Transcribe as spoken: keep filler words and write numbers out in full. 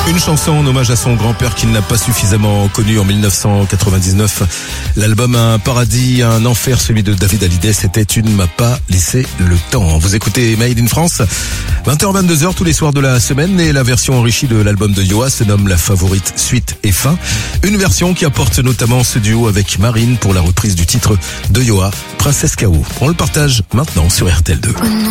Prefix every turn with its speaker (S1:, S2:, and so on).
S1: Une chanson en hommage à son grand-père qu'il n'a pas suffisamment connu en dix-neuf cent quatre-vingt-dix-neuf. L'album Un paradis, un enfer, celui de David Hallyday, c'était Tu ne m'as pas laissé le temps. Vous écoutez Made in France, vingt heures vingt-deux heures tous les soirs de la semaine, et la version enrichie de l'album de Yoa se nomme La Favorite Suite et Fin. Une version qui apporte notamment ce duo avec Marine pour la reprise du titre de Yoa, Princesse K O. On le partage maintenant sur R T L deux.